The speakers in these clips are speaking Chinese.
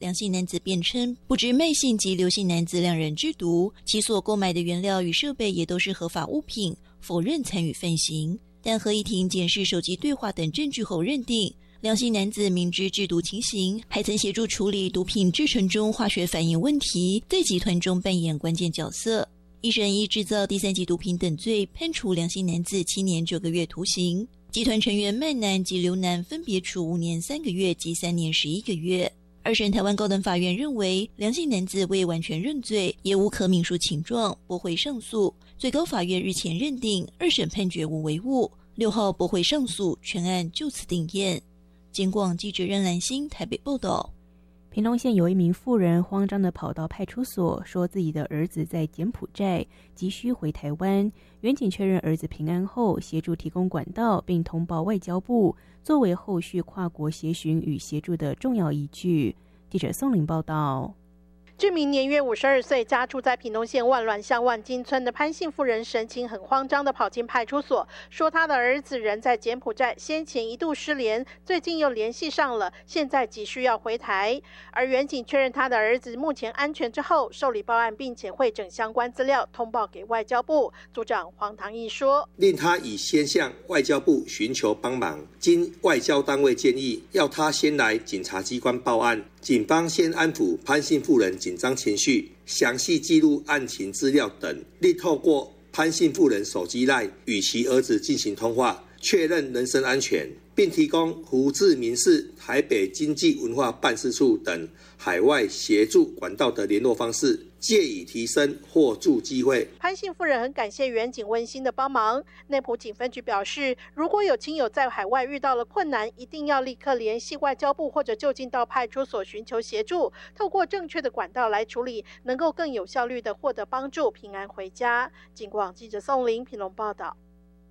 梁姓男子辩称，不知麦姓及刘姓男子两人制毒，其所购买的原料与设备也都是合法物品，否认参与犯行。但合议庭检视手机对话等证据后认定，梁姓男子明知制毒情形，还曾协助处理毒品制成中化学反应问题，在集团中扮演关键角色。一审依制造第三级毒品等罪判处梁姓男子7年9个月徒刑，集团成员麦男及刘男分别处5年3个月及3年11个月。二审台湾高等法院认为，梁姓男子未完全认罪，也无可敏述情状，驳回上诉。最高法院日前认定二审判决无违误，6号驳回上诉，全案就此定谳。警广记者任兰心台北报道。 屏东县有一名妇人慌张地跑到派出所，说自己的儿子在柬埔寨，急需回台湾。员警确认儿子平安后，协助提供管道，并通报外交部，作为后续跨国协寻与协助的重要依据。记者宋玲报道。 这名年约52岁、家住在屏东县万峦乡万金村的潘姓妇人，神情很慌张地跑进派出所，说他的儿子人在柬埔寨，先前一度失联，最近又联系上了，现在急需要回台。而员警确认他的儿子目前安全之后，受理报案，并且汇整相关资料通报给外交部。组长黄唐毅说， 令他已先向外交部寻求帮忙，经外交单位建议，要他先来警察机关报案。警方先安抚潘姓妇人紧张情绪，详细记录案情资料等，力透过潘姓妇人手机LINE与其儿子进行通话，确认人身安全，并提供胡志明市台北经济文化办事处等海外协助管道的联络方式，借以提升获助机会。 潘姓妇人很感谢员警温馨的帮忙。内埔警分局表示，如果有亲友在海外遇到了困难，一定要立刻联系外交部或者就近到派出所寻求协助，透过正确的管道来处理，能够更有效率的获得帮助，平安回家。警广记者宋玲屏东报道。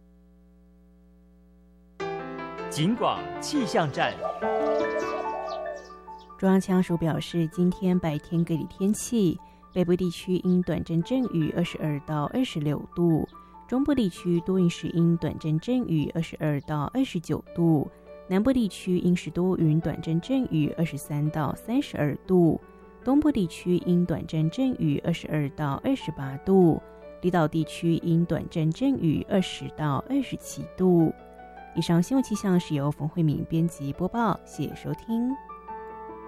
警广气象站。 中央气象署表示，今天白天各地天气，北部地区因短阵阵雨22到26度，中部地区多云时阴短阵阵雨22到29度，南部地区因时多云短阵阵雨23到32度，东部地区因短阵阵雨22到28度，离岛地区因短阵阵雨20到27度。以上新闻气象是由冯慧敏编辑播报，谢谢收听。